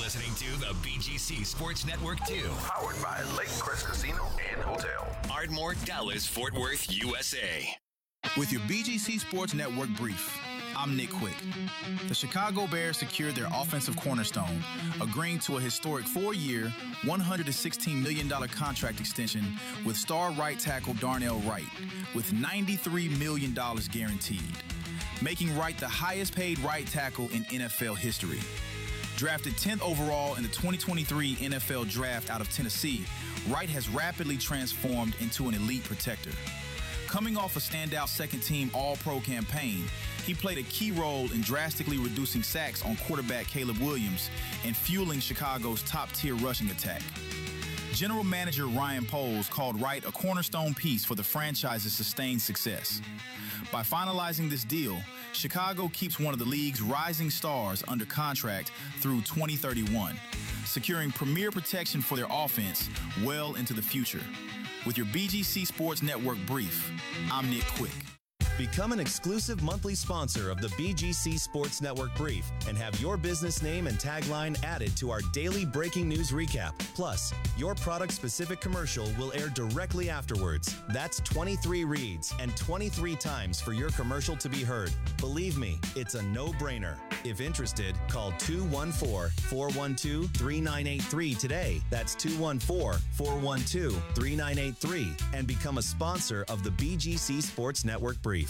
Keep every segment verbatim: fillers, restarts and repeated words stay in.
listening to the B G C Sports Network two. Powered by Lake Crest Casino and Hotel. Ardmore, Dallas, Fort Worth, U S A. With your B G C Sports Network brief, I'm Nick Quick. The Chicago Bears secured their offensive cornerstone, agreeing to a historic four-year, one hundred sixteen million dollars contract extension with star right tackle Darnell Wright, with ninety-three million dollars guaranteed, making Wright the highest-paid right tackle in N F L history. Drafted tenth overall in the twenty twenty-three N F L Draft out of Tennessee, Wright has rapidly transformed into an elite protector. Coming off a standout second-team All-Pro campaign, he played a key role in drastically reducing sacks on quarterback Caleb Williams and fueling Chicago's top-tier rushing attack. General Manager Ryan Poles called Wright a cornerstone piece for the franchise's sustained success. By finalizing this deal, Chicago keeps one of the league's rising stars under contract through twenty thirty-one, securing premier protection for their offense well into the future. With your B G C Sports Network brief, I'm Nick Quick. Become an exclusive monthly sponsor of the B G C Sports Network Brief and have your business name and tagline added to our daily breaking news recap. Plus, your product-specific commercial will air directly afterwards. That's twenty-three reads and twenty-three times for your commercial to be heard. Believe me, it's a no-brainer. If interested, call two one four, four one two, three nine eight three today. That's two one four, four one two, three nine eight three and become a sponsor of the B G C Sports Network Brief.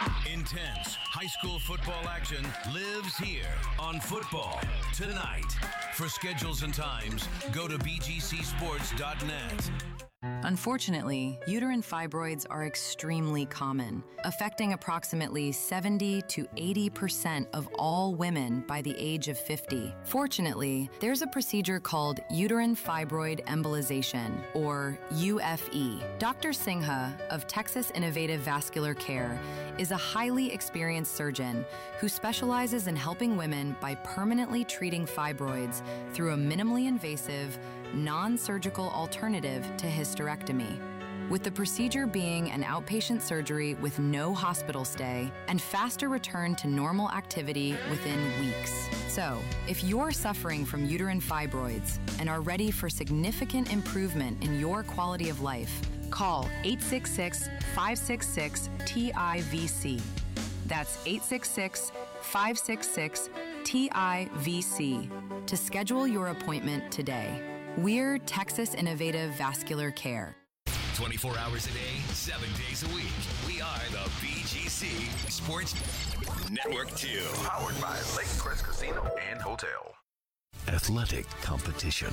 Intense high school football action lives here on Football Tonight. For schedules and times, go to b g c sports dot net. Unfortunately, uterine fibroids are extremely common, affecting approximately seventy to eighty percent of all women by the age of fifty. Fortunately, there's a procedure called uterine fibroid embolization, or U F E. Doctor Singha of Texas Innovative Vascular Care is a highly experienced surgeon who specializes in helping women by permanently treating fibroids through a minimally invasive, non-surgical alternative to hysterectomy. With the procedure being an outpatient surgery with no hospital stay and faster return to normal activity within weeks. So, if you're suffering from uterine fibroids and are ready for significant improvement in your quality of life, call eight six six, five six six, T I V C. That's eight six six, five six six, T I V C to schedule your appointment today. We're Texas Innovative Vascular Care. twenty-four hours a day, seven days a week. We are the B G C Sports Network two. Powered by Lake Crest Casino and Hotel. Athletic competition.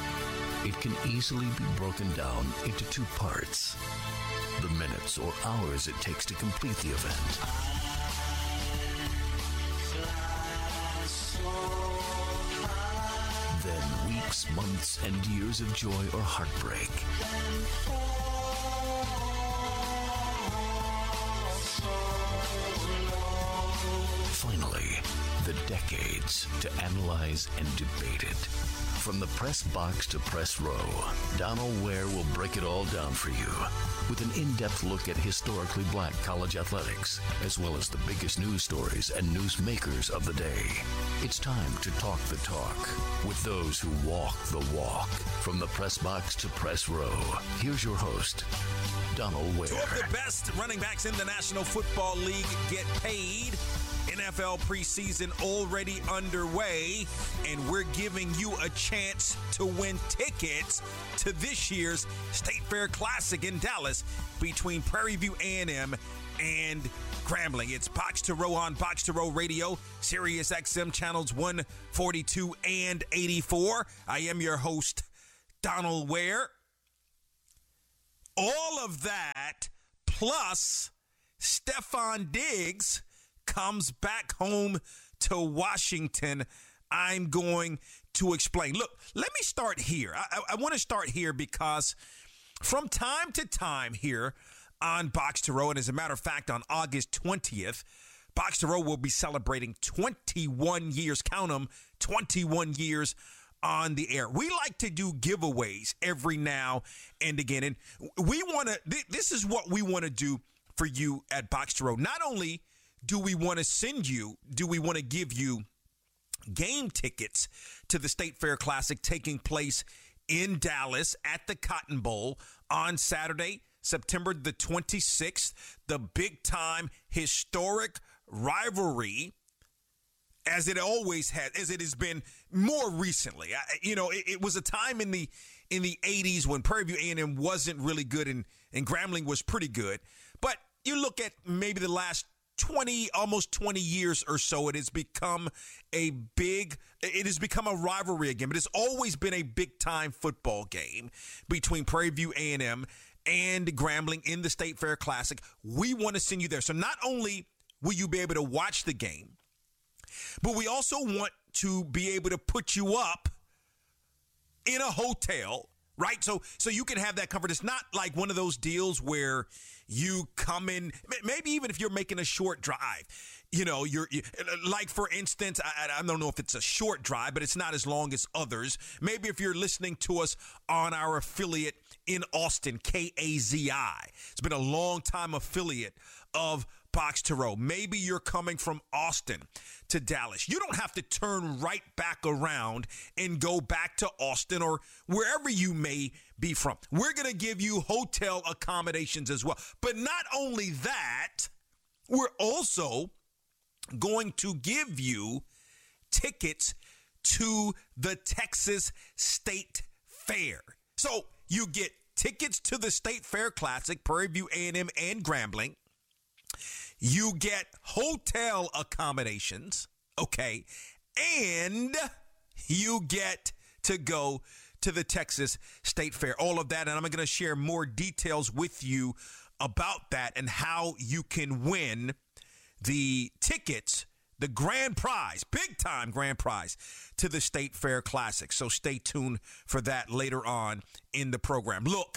It can easily be broken down into two parts. The minutes or hours it takes to complete the event. Then weeks, months, and years of joy or heartbreak. Finally, the decades to analyze and debate it. From the press box to press row, Donald Ware will break it all down for you with an in-depth look at historically black college athletics, as well as the biggest news stories and newsmakers of the day. It's time to talk the talk with those who walk the walk. From the press box to press row, here's your host, Donald Ware. Two of the best running backs in the National Football League get paid. N F L preseason already underway, and we're giving you a chance to win tickets to this year's State Fair Classic in Dallas between Prairie View A and M and Grambling. It's Box to Row on Box to Row Radio, Sirius X M channels one forty-two and eighty-four. I am your host, Donald Ware. All of that plus Stefon Diggs comes back home to Washington. I'm going to explain. Look, let me start here. I, I, I want to start here because from time to time here on Box to Row, and as a matter of fact, on August twentieth, Box to Row will be celebrating twenty-one years, count them, twenty-one years on the air. We like to do giveaways every now and again, and we want to, th- this is what we want to do for you at Box to Row. Not only do we want to send you, do we want to give you game tickets to the State Fair Classic taking place in Dallas at the Cotton Bowl on Saturday, September the twenty-sixth. The big-time historic rivalry, as it always has, as it has been more recently. I, you know, it, it was a time in the in the eighties when Prairie View A and M wasn't really good and, and Grambling was pretty good. But you look at maybe the last twenty, almost twenty years or so, it has become a big, it has become a rivalry again. But it's always been a big-time football game between Prairie View A and M and Grambling in the State Fair Classic. We want to send you there. So not only will you be able to watch the game, but we also want to be able to put you up in a hotel, right? So so you can have that comfort. It's not like one of those deals where you come in, maybe even if you're making a short drive, you know, you're you, like, for instance, I, I don't know if it's a short drive, but it's not as long as others. Maybe if you're listening to us on our affiliate in Austin, K A Z I. It's been a long time affiliate of Box to Row. Maybe you're coming from Austin to Dallas. You don't have to turn right back around and go back to Austin or wherever you may be from. We're going to give you hotel accommodations as well. But not only that, we're also going to give you tickets to the Texas State Fair. So you get tickets to the State Fair Classic, Prairie View A and M and Grambling. You get hotel accommodations, okay, and you get to go to the Texas State Fair. All of that, and I'm going to share more details with you about that and how you can win the tickets, the grand prize, big-time grand prize to the State Fair Classic. So stay tuned for that later on in the program. Look,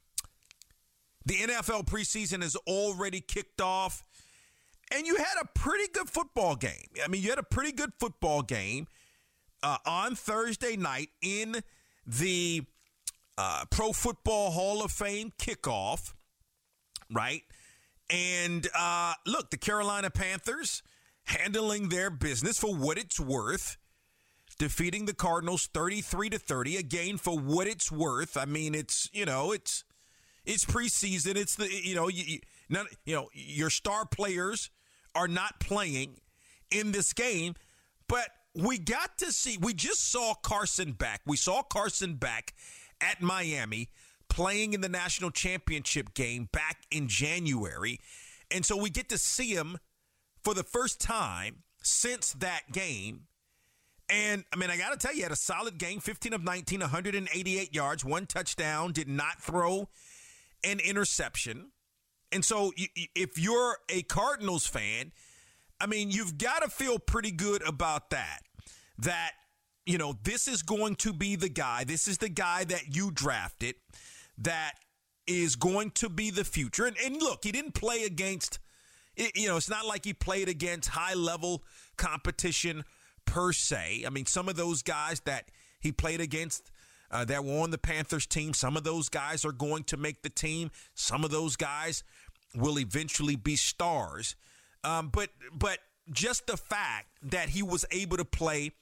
the N F L preseason has already kicked off. And you had a pretty good football game. I mean, you had a pretty good football game uh, on Thursday night in the uh, Pro Football Hall of Fame kickoff, right? And uh, look, the Carolina Panthers handling their business for what it's worth, defeating the Cardinals thirty-three to thirty. Again, for what it's worth. I mean, it's, you know, it's it's preseason. It's the, you know, you, you, none, you know, your star players are not playing in this game, but we got to see, we just saw Carson back. We saw Carson back at Miami playing in the national championship game back in January. And so we get to see him for the first time since that game. And, I mean, I got to tell you, he had a solid game, fifteen of nineteen, one hundred eighty-eight yards, one touchdown, did not throw an interception. And so if you're a Cardinals fan, I mean, you've got to feel pretty good about that, that, you know, this is going to be the guy. This is the guy that you drafted that is going to be the future. And, and look, he didn't play against, you know, it's not like he played against high-level competition per se. I mean, some of those guys that he played against uh, that were on the Panthers team, some of those guys are going to make the team. Some of those guys will eventually be stars. Um, but but just the fact that he was able to play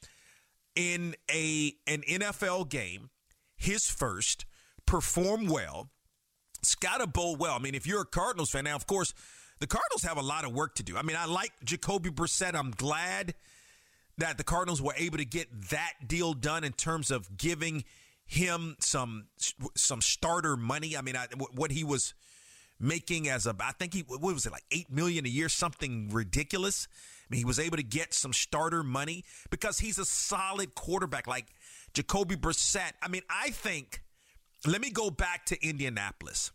in a an N F L game, his first, perform well, it's got to bode well. I mean, if you're a Cardinals fan, now, of course, the Cardinals have a lot of work to do. I mean, I like Jacoby Brissett. I'm glad that the Cardinals were able to get that deal done in terms of giving him some some starter money. I mean, I, what he was making as a, I think he, what was it, like eight million dollars a year, something ridiculous. I mean, he was able to get some starter money because he's a solid quarterback like Jacoby Brissett. I mean, I think, let me go back to Indianapolis.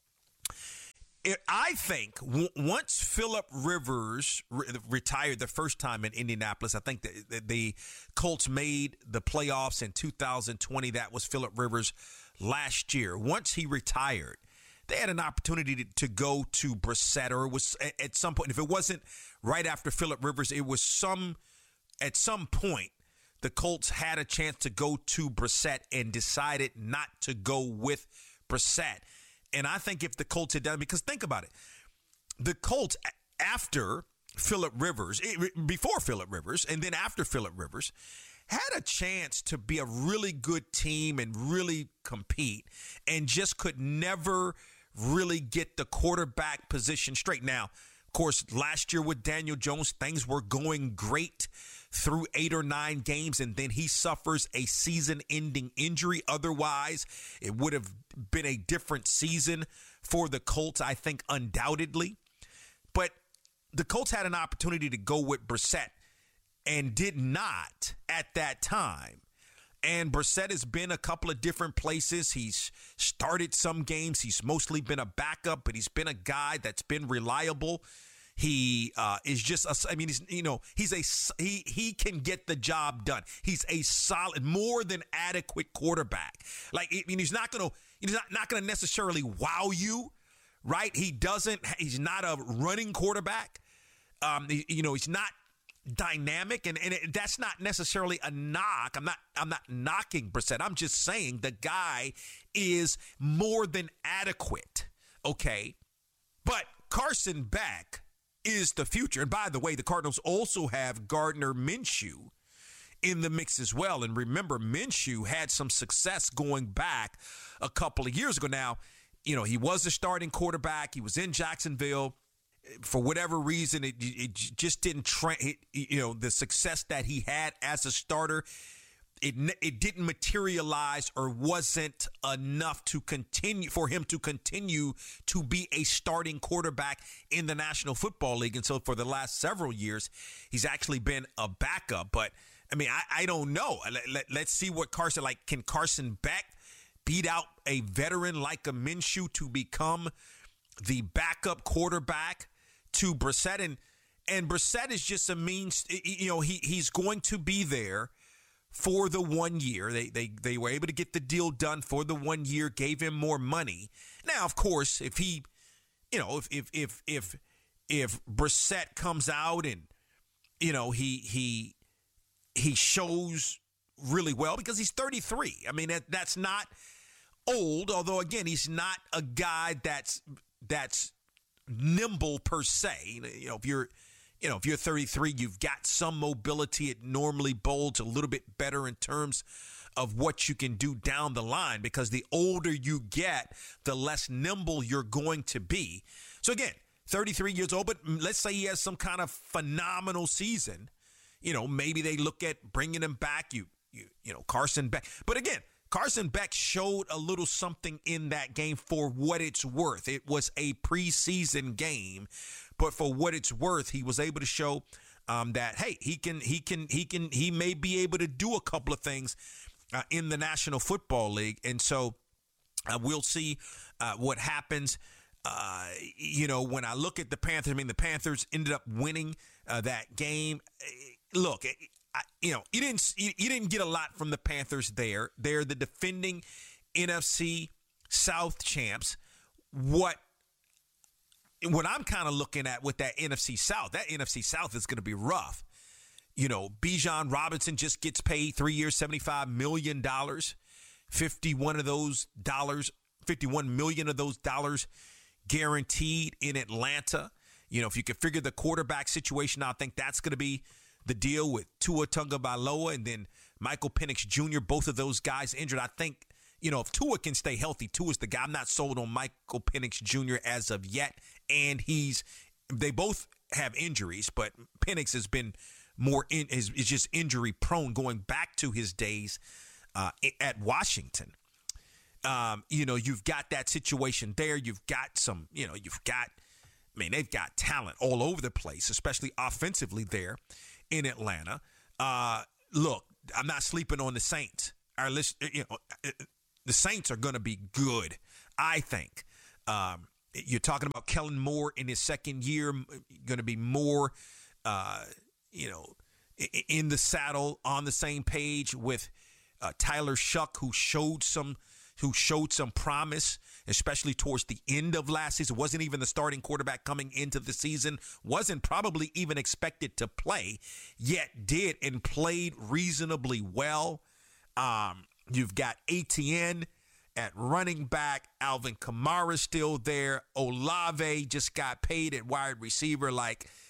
I think w- once Phillip Rivers re- retired the first time in Indianapolis, I think the, the Colts made the playoffs in two thousand twenty. That was Phillip Rivers last year. Once he retired, they had an opportunity to, to go to Brissett, or it was at, at some point. If it wasn't right after Phillip Rivers, it was some at some point the Colts had a chance to go to Brissett and decided not to go with Brissett. And I think if the Colts had done, because think about it, the Colts, after Phillip Rivers, before Phillip Rivers, and then after Phillip Rivers, had a chance to be a really good team and really compete, and just could never really get the quarterback position straight. Now, of course, last year with Daniel Jones, things were going great through eight or nine games, and then he suffers a season-ending injury. Otherwise, it would have been a different season for the Colts, I think, undoubtedly. But the Colts had an opportunity to go with Brissett and did not at that time. And Brissett has been a couple of different places. He's started some games. He's mostly been a backup, but he's been a guy that's been reliable. He uh, is just, a, I mean, he's, you know, he's a, he, he can get the job done. He's a solid, more than adequate quarterback. Like, I mean, he's not going to, he's not, not going to necessarily wow you, right? He doesn't, he's not a running quarterback. Um, he, you know, he's not dynamic, and, and it, that's not necessarily a knock. I'm not I'm not knocking Brissett. I'm just saying the guy is more than adequate, okay? But Carson Beck is the future. And by the way, the Cardinals also have Gardner Minshew in the mix as well. And remember, Minshew had some success going back a couple of years ago. Now, you know, he was the starting quarterback. He was in Jacksonville. For whatever reason, it, it just didn't, tra- it, you know, the success that he had as a starter, it it didn't materialize or wasn't enough to continue for him to continue to be a starting quarterback in the National Football League. And so for the last several years, he's actually been a backup. But, I mean, I, I don't know. Let, let, let's see what Carson, like, can Carson Beck beat out a veteran like a Minshew to become the backup quarterback to Brissett? And and Brissett is just a means, you know, he he's going to be there for the one year. They they they were able to get the deal done for the one year, gave him more money. Now, of course, if he, you know, if if if if if Brissett comes out and, you know, he he he shows really well, because he's thirty-three. I mean, that, that's not old, although again, he's not a guy that's that's nimble per se. You know, if you're, you know, if you're thirty-three, you've got some mobility. It normally bodes a little bit better in terms of what you can do down the line, because the older you get, the less nimble you're going to be. So again, thirty-three years old, but let's say he has some kind of phenomenal season. You know, maybe they look at bringing him back. You, you, you know, Carson Beck. But again, Carson Beck showed a little something in that game for what it's worth. It was a preseason game, but for what it's worth, he was able to show um, that, hey, he can, he can, he can, he may be able to do a couple of things uh, in the National Football League. And so uh, we'll see uh, what happens. Uh, you know, when I look at the Panthers, I mean, the Panthers ended up winning uh, that game. Look, it, I, you know, you didn't you, you didn't get a lot from the Panthers there. They're the defending N F C South champs. What what I'm kind of looking at with that N F C South, that N F C South is going to be rough. You know, Bijan Robinson just gets paid three years, seventy-five million dollars. fifty-one of those dollars, fifty-one million of those dollars guaranteed in Atlanta. You know, if you can figure the quarterback situation out, I think that's going to be the deal with Tua Tagovailoa and then Michael Penix Junior Both of those guys injured. I think, you know, if Tua can stay healthy, Tua's the guy. I'm not sold on Michael Penix Junior as of yet. And he's, they both have injuries, but Penix has been more in, is, is just injury prone going back to his days uh, at Washington. Um, you know, you've got that situation there. You've got some, you know, you've got, I mean, they've got talent all over the place, especially offensively there in Atlanta. Uh, look, I'm not sleeping on the Saints. Our list, you know, the Saints are going to be good, I think. Um, you're talking about Kellen Moore in his second year, going to be more, uh, you know, in the saddle, on the same page with uh, Tyler Shuck, who showed some who showed some promise, especially towards the end of last season. Wasn't even the starting quarterback coming into the season, wasn't probably even expected to play, yet did and played reasonably well. Um, you've got A T N at running back. Alvin Kamara still there. Olave just got paid at wide receiver. Like,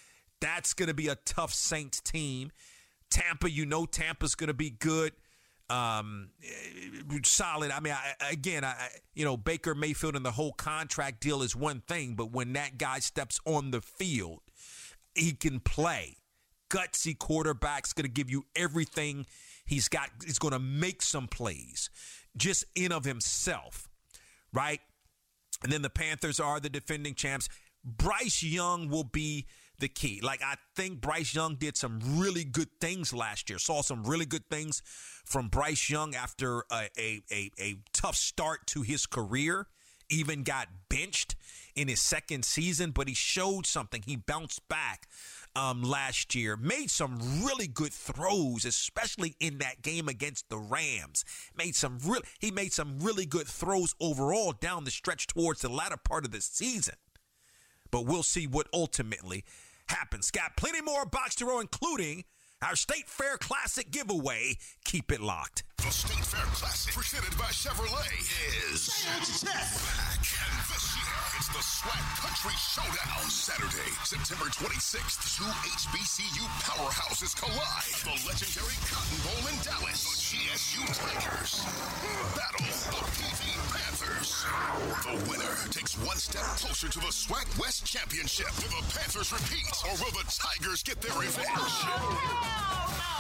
That's going to be a tough Saints team. Tampa, you know Tampa's going to be good. Um, solid. I mean, I, again, I, you know, Baker Mayfield and the whole contract deal is one thing, but when that guy steps on the field, he can play. Gutsy quarterback's going to give you everything he's got. He's going to make some plays just in of himself, right? And then the Panthers are the defending champs. Bryce Young will be the key. Like, I think Bryce Young did some really good things last year. Saw some really good things from Bryce Young after a, a, a, a tough start to his career. Even got benched in his second season, but he showed something. He bounced back um, last year. Made some really good throws, especially in that game against the Rams. Made some real. He made some really good throws overall down the stretch towards the latter part of the season. But we'll see what ultimately happens. Got plenty more Box to Row, including our State Fair Classic giveaway. Keep it locked. The State Fair Classic, presented by Chevrolet, is back. And this year, it's the Swag Country Showdown. Saturday, September twenty-sixth, two H B C U powerhouses collide. The legendary Cotton Bowl in Dallas. The G S U Tigers battle the P V Panthers. The winner takes one step closer to the Swag West Championship. Will the Panthers repeat, or will the Tigers get their revenge?